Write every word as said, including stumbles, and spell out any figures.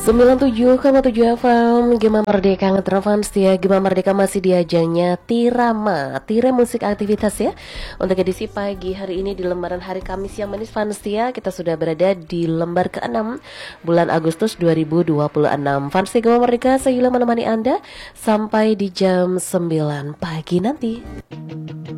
sembilan puluh tujuh koma tujuh F M Gema Merdeka ngetrafans ya. Gema Merdeka masih di ajangnya Tirama Tira musik aktivitas ya. Untuk edisi pagi hari ini di lembaran hari Kamis yang manis fans ya. Kita sudah berada di lembar keenam bulan Agustus dua ribu dua puluh enam. Fans Gema Merdeka saya menemani Anda sampai di jam sembilan pagi nanti.